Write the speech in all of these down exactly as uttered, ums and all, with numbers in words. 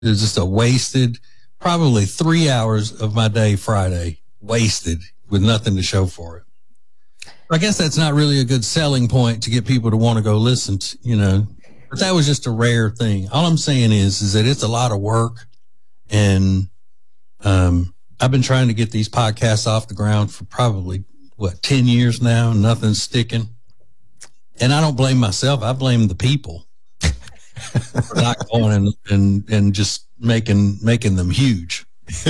It was just a wasted, probably three hours of my day Friday, wasted with nothing to show for it. I guess that's not really a good selling point to get people to want to go listen to, you know, but that was just a rare thing. All I'm saying is, is that it's a lot of work, and um, I've been trying to get these podcasts off the ground for probably, what, ten years now, and nothing's sticking. And I don't blame myself. I blame the people for not going and, and, and just making, making them huge.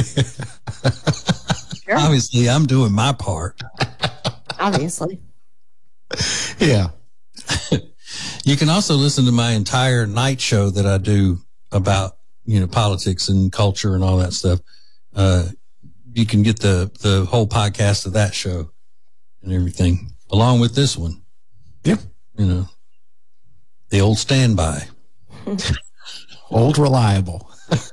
Sure. Obviously, I'm doing my part. Obviously. Yeah. You can also listen to my entire night show that I do about, you know, politics and culture and all that stuff. Uh, you can get the, the whole podcast of that show and everything along with this one. Yep. You know, the old standby. Old reliable.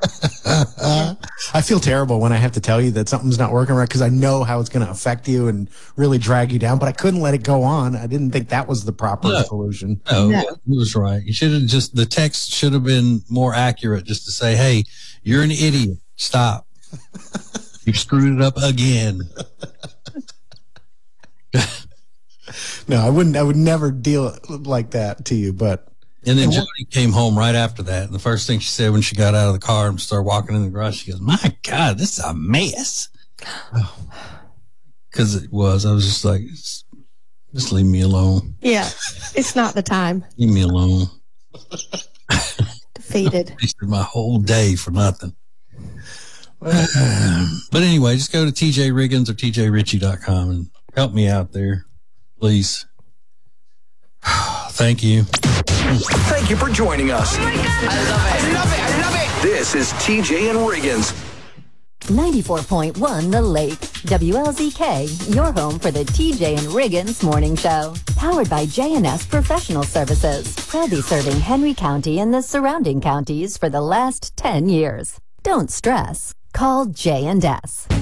I feel terrible when I have to tell you that something's not working right because I know how it's going to affect you and really drag you down, but I couldn't let it go on. I didn't think that was the proper no. solution. No, no, it was right. You should have just, the text should have been more accurate just to say, hey, you're an idiot. Stop. You've screwed it up again. No, I wouldn't, I would never deal like that to you, but. And then Jody came home right after that. And the first thing she said when she got out of the car and started walking in the garage, she goes, my God, this is a mess. Because it was. I was just like, just leave me alone. Yeah, it's not the time. Leave me alone. Defeated. I wasted my whole day for nothing. But anyway, just go to T J Riggins or T J Ritchie dot com and help me out there, please. Thank you. Thank you for joining us. Oh my God. I love it. I love it. I love it. This is T J and Riggins. ninety-four point one The Lake. W L Z K, your home for the T J and Riggins Morning Show. Powered by J and S Professional Services. Proudly serving Henry County and the surrounding counties for the last ten years. Don't stress. Call J and S.